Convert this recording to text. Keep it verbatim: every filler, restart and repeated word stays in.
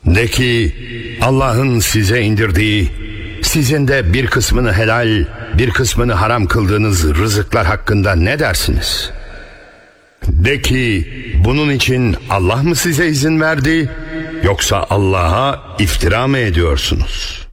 De ki Allah'ın size indirdiği, sizin de bir kısmını helal, bir kısmını haram kıldığınız rızıklar hakkında ne dersiniz? De ki bunun için Allah mı size izin verdi, yoksa Allah'a iftira mı ediyorsunuz?